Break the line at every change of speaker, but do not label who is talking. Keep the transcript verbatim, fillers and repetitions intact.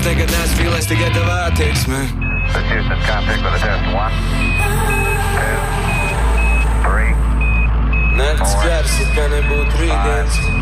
nekad neesmu vīlies tikai tev attieksme.
This Houston, contact with a test. One, two, three,
Nakts gars, it kā nebūtu rītdienas.